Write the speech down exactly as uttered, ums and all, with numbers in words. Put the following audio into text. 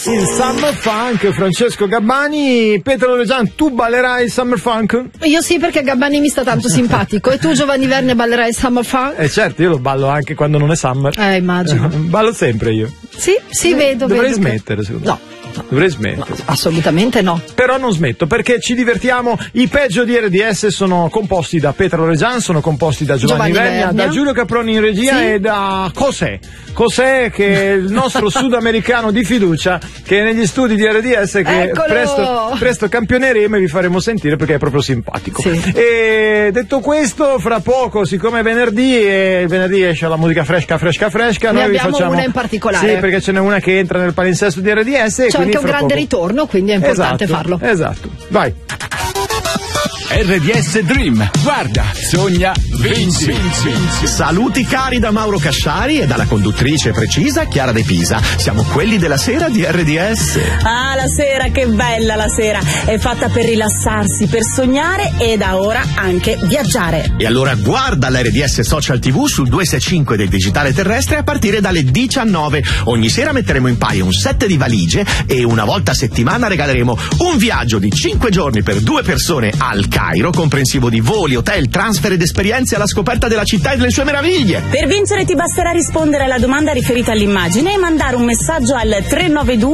Il Summer Funk, Francesco Gabbani. Pietro Reggiani, tu ballerai il Summer Funk? Io sì, perché Gabbani mi sta tanto simpatico. E tu, Giovanni Verne, ballerai il Summer Funk? Eh certo, io lo ballo anche quando non è summer. Eh, immagino. Ballo sempre io. Sì, sì, vedo. Dovrei vedo smettere, che... secondo no. me. Dovrei smettere. No, assolutamente no. Però non smetto perché ci divertiamo. I peggio di R D S sono composti da Pietro Reggiani, sono composti da Giovanni, Giovanni Vernia, da Giulio Caproni in regia, sì, e da José. José, che è il nostro sudamericano di fiducia, che è negli studi di R D S, che presto, presto campioneremo e vi faremo sentire perché è proprio simpatico. Sì. E detto questo, fra poco, siccome è venerdì e venerdì esce la musica fresca fresca fresca, ne noi vi abbiamo facciamo una in particolare. Sì, perché ce n'è una che entra nel palinsesto di R D S. C'è anche un grande poco... ritorno, quindi è importante esatto, farlo. Esatto, vai. R D S Dream, guarda, sogna, vinci. vinci, vinci. Saluti cari da Mauro Casciari e dalla conduttrice precisa Chiara De Pisa. Siamo quelli della sera di R D S. Ah, la sera, che bella la sera. È fatta per rilassarsi, per sognare e da ora anche viaggiare. E allora guarda l'R D S Social tivù sul duecentosessantacinque del digitale terrestre a partire dalle diciannove. Ogni sera metteremo in paio un set di valigie e una volta a settimana regaleremo un viaggio di cinque giorni per due persone al Cairo, comprensivo di voli, hotel, transfer ed esperienze alla scoperta della città e delle sue meraviglie. Per vincere ti basterà rispondere alla domanda riferita all'immagine e mandare un messaggio al tre nove due